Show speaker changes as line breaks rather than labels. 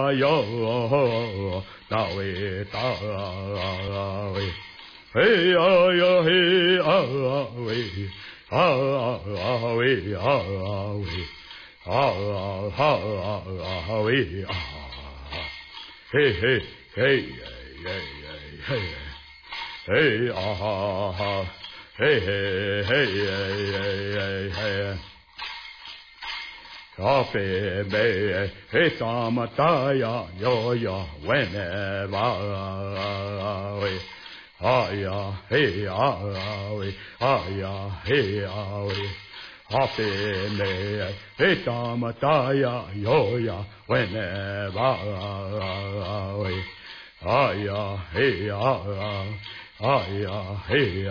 哟，大卫大卫，嘿呀呀嘿啊喂啊喂啊喂啊喂啊，嘿嘿嘿嘿嘿嘿啊嘿嘿嘿嘿。阿贝贝嘿萨玛达呀哟呀喂呢哇喂啊呀嘿呀喂啊呀嘿呀喂阿贝贝嘿萨玛达呀哟呀喂呢哇喂啊呀嘿呀啊呀嘿呀。